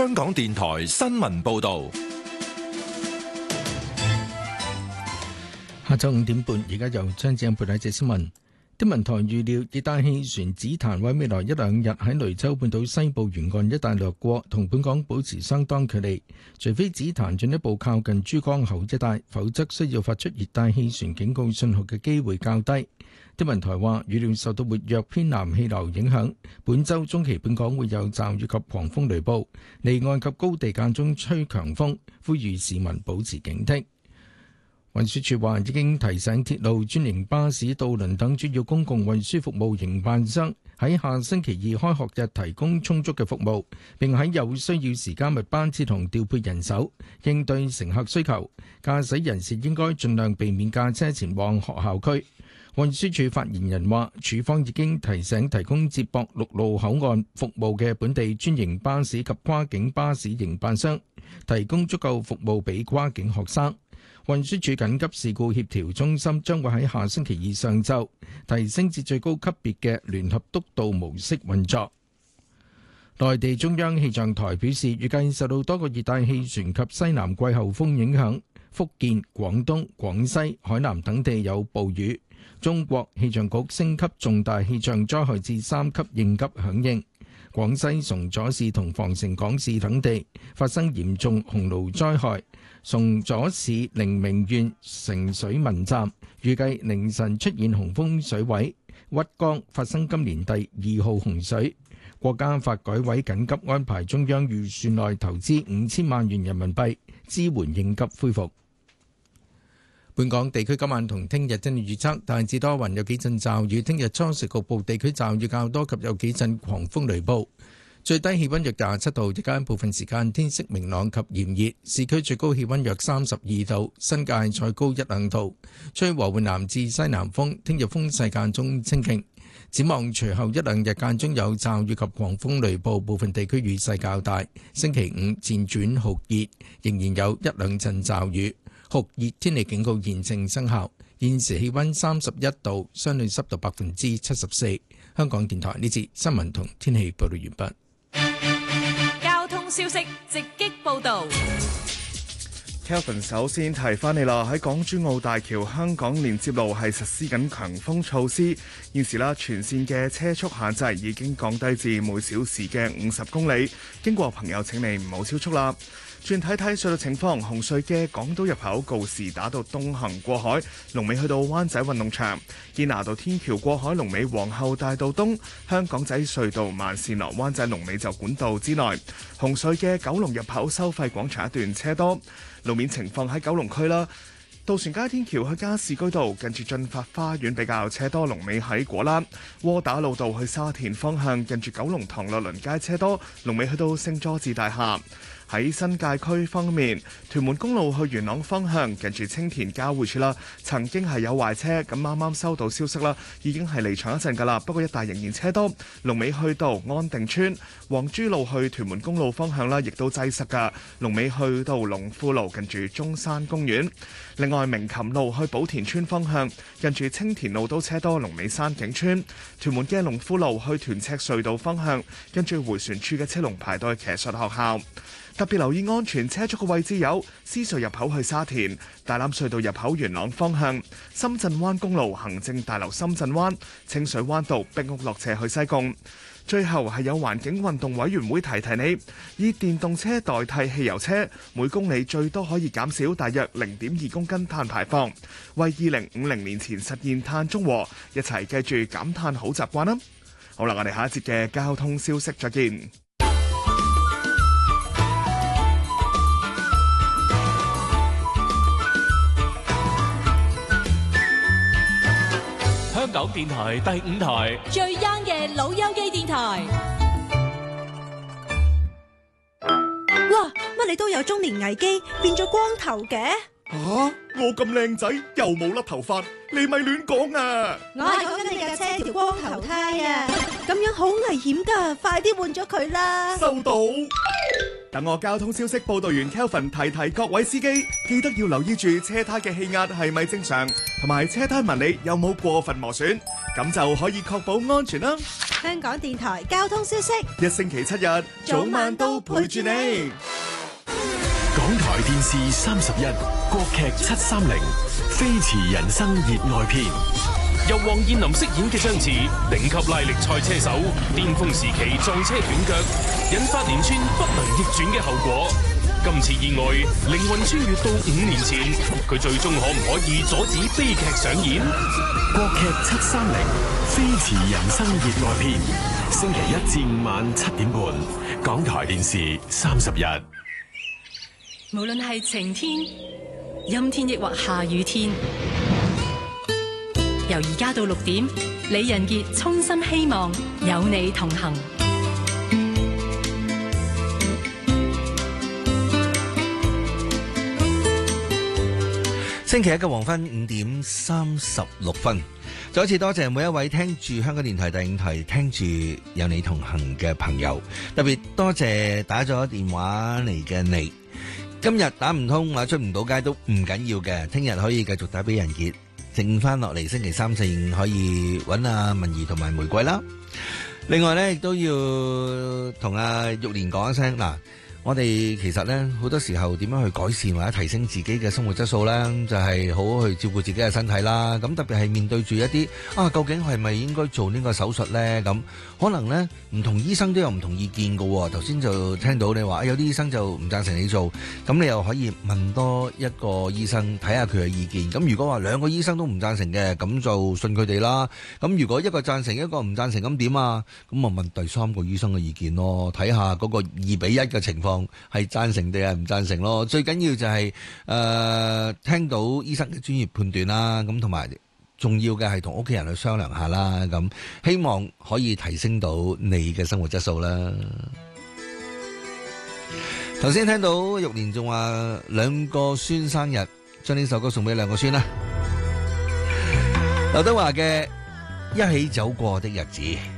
香港電台新聞報道。 下晝5點半，而家由張子欣報道一節新聞。天文台預料熱帶氣旋紫檀會未來一兩日喺雷州半島西部沿岸一帶掠過，同本港保持相當距離。除非紫檀進一步靠近珠江口一帶，否則需要發出熱帶氣旋警告信號嘅機會較低。天文台話預料受到活躍偏南氣流影響，本週中期本港會有驟雨及狂風雷暴，離岸及高地間中吹強風，呼籲市民保持警惕。運輸署話已經提醒鐵路、專營巴士、渡輪等主要公共運輸服務營辦商喺下星期二開學日提供充足嘅服務，並喺有需要時加密班次同調配人手，應對乘客需求。駕駛人士應該盡量避免駕車前往學校區。運輸署發言人話，署方已經提醒提供接駁陸路口岸服務嘅本地專營巴士及跨境巴士營辦商，提供足夠服務俾跨境學生。運輸署緊急事故協調中心將會喺下星期二上晝提升至最高級別嘅聯合督導模式運作。內地中央氣象台表示，預計受到多個熱帶氣旋及西南季候風影響，福建、廣東、廣西、海南等地有暴雨。中國氣象局升級重大氣象災害至3級應急響應。廣西崇左市同防城港市等地發生嚴重洪澇災害。崇左市寧明縣城水文站預計凌晨出現洪峰水位，鬱江發生今年第2號洪水。國家發改委緊急安排中央預算內投資5000萬元人民幣支援應急恢復。本港地區今晚同聽日天氣預測大致多雲，有幾陣驟雨。聽日初時局部地區驟雨較多及有幾陣狂風雷暴。最低氣溫約27度，日間部分時間天色明朗及炎熱，市區最高氣溫約32度，新界再高1-2度，吹和緩南至西南風，聽日風勢間中清勁。展望隨後一兩日間中有驟雨及狂風雷暴，部分地區雨勢較大。星期五漸轉酷熱，仍然有一兩陣驟雨，酷熱天氣警告現正生效。現時氣溫31度，相對濕度74%。香港電台呢節新聞同天氣報道完畢。 交通消息直擊報道。 Kelvin 首先提翻你啦，喺港珠澳大橋香港連接路係實施緊強風措施，現時啦全線嘅車速限制已經降低至每小時嘅50公里，經過朋友請你唔好超速啦。轉睇睇隧道情況，紅隧嘅港島入口告士打道東行過海，龍尾去到灣仔運動場；堅拿道天橋過海，龍尾皇后大道東；香港仔隧道慢線落灣仔龍尾就管道之內。紅隧嘅九龍入口收費廣場一段車多。路面情況喺九龍區啦，渡船街天橋去加士居道近住進發花園比較車多，龍尾喺果欄；窩打老道去沙田方向近住九龍塘樂鄰街車多，龍尾去到聖佐治大廈。喺新界區方面，屯門公路去元朗方向近住青田交匯處啦，曾經係有壞車，咁啱啱收到消息啦，已經係離場一陣㗎啦。不過一帶仍然車多，龍尾去到安定村。黃珠路去屯門公路方向啦，亦都擠塞㗎，龍尾去到龍富路近住中山公園。另外，鳴琴路去寶田村方向近住青田路都車多，龍尾山景村。屯門嘅龍富路去屯赤隧道方向跟住迴旋處嘅車龍排到去騎術學校。特別留意安全車速嘅位置有獅隧入口去沙田、大欖隧道入口元朗方向、深圳灣公路行政大樓深圳灣、清水灣道壁屋落斜去西貢。最後係有環境運動委員會提提你，以電動車代替汽油車，每公里最多可以減少大約0.2公斤碳排放，為2050年前實現碳中和，一齊記住減碳好習慣啦！好啦，我哋下一節嘅交通消息再見。 香港電台第5台最 young 嘅老友記電台。 哇！乜你都有中年危機，變咗光頭嘅？ 我咁靚仔又冇甩頭髮，你咪亂講啊！ 我係講緊你架車條光頭胎啊！咁樣好危險噶，快啲換咗佢啦！ 收到。 等我交通消息報道員 Kelvin 提各位司機，記得要留意住車胎嘅氣壓係咪正常，同埋車胎紋理有冇過分磨損，咁就可以確保安全啦。 香港電台交通消息， 一星期7日，早晚都陪住你。 港台電視31國劇730飛馳人生熱愛篇，由黃燕琳飾演嘅張弛，頂級拉力賽車手，巔峰時期撞車斷腳，引發連串不能逆轉嘅後果。今次意外，靈魂穿越到5年前，佢最終可唔可以阻止悲劇上演？國劇730飛馳人生熱愛篇，星期1至5晚7點半，港台電視31。 無論係晴天、陰天抑或下雨天，由而家到6點，李仁傑衷心希望有你同行。 星期一嘅黃昏5點36分，再一次多謝每一位聽住香港電台第5台聽住有你同行嘅朋友，特別多謝打咗電話嚟嘅你。今日打唔通或者出唔到街都唔緊要嘅，聽日可以繼續打俾仁傑，剩翻落嚟星期3、4、5可以揾阿文儀同埋玫瑰啦。另外呢，亦都要同阿玉蓮講一聲嗱。我哋其實呢，好多時候點樣去改善或者提升自己嘅生活質素呢？就係好好去照顧自己嘅身體啦。咁特別係面對住一啲究竟係咪應該做呢個手術呢？咁可能呢，唔同醫生都有唔同意見㗎喎。頭先就聽到你話有啲醫生就唔贊成你做，咁你又可以問多一個醫生睇下佢嘅意見。咁如果話2個醫生都唔贊成嘅，咁就信佢哋啦。咁如果一個贊成一個唔贊成，咁點啊？咁啊問第3個醫生嘅意見咯，睇下嗰個2比1嘅情況。係贊成定係唔贊成咯？最緊要就係聽到醫生嘅專業判斷啦，咁同埋重要嘅係同屋企人去商量下啦，咁希望可以提升到你嘅生活質素啦。頭先聽到玉蓮仲話2個孫生日，將呢首歌送俾2個孫啦。劉德華嘅《一起走過的日子》。